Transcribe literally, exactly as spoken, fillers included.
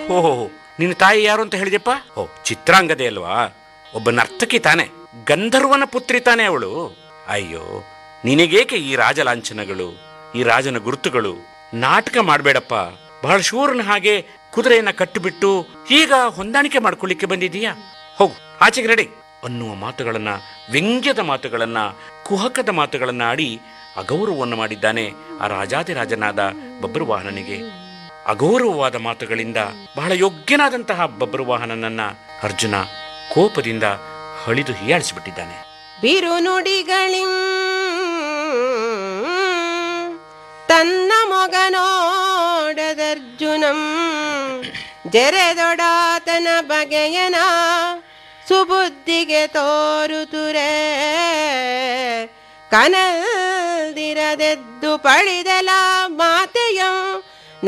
ಓಹೋ, ನಿನ್ನ ತಾಯಿ ಯಾರು ಅಂತ ಹೇಳಿದೆಪ್ಪ? ಓ, ಚಿತ್ರಾಂಗದೆ ಅಲ್ವಾ? ಒಬ್ಬ ನರ್ತಕಿ ತಾನೆ, ಗಂಧರ್ವನ ಪುತ್ರಿ ತಾನೆ ಅವಳು. ಅಯ್ಯೋ, ನಿನಗೇಕೆ ಈ ರಾಜಲಾಂಛನಗಳು, ಈ ರಾಜನ ಗುರುತುಗಳು? ನಾಟಕ ಮಾಡಬೇಡಪ್ಪ. ಬಹಳ ಶೂರನ ಹಾಗೆ ಕುದುರೆಯನ್ನ ಕಟ್ಟಿಬಿಟ್ಟು ಈಗ ಹೊಂದಾಣಿಕೆ ಮಾಡ್ಕೊಳ್ಳಿಕ್ಕೆ ಬಂದಿದೀಯಾ? ಹೋಗು, ಆಚೆಗೆ ರೆಡಿ ಅನ್ನುವ ಮಾತುಗಳನ್ನ, ವ್ಯಂಗ್ಯದ ಮಾತುಗಳನ್ನ, ಕುಹಕದ ಮಾತುಗಳನ್ನ ಆಡಿ ಅಗೌರವವನ್ನು ಮಾಡಿದ್ದಾನೆ ಆ ರಾಜಾದಿರಾಜನಾದ ಬಬ್ರುವಾಹನನಿಗೆ. ಅಗೌರವವಾದ ಮಾತುಗಳಿಂದ ಬಹಳ ಯೋಗ್ಯನಾದಂತಹ ಬಬ್ರುವಾಹನನನ್ನ ಅರ್ಜುನ ಕೋಪದಿಂದ ಹಳಿದು ಹೀಯಾಳಿಸಿಬಿಟ್ಟಿದ್ದಾನೆ. ಬಿರುನುಡಿಗಳಿಂ ತನ್ನ ಮೊಗನೋಡದರ್ಜುನಂ ಜರೆದೊಡಾತನ ಬಗೆಯನ ಸುಬುದ್ಧಿಗೆ ತೋರುತುರೆ ಕನಲ್ದಿರದೆದ್ದು ಪಳಿದೆಲ ಮಾತೆಯಂ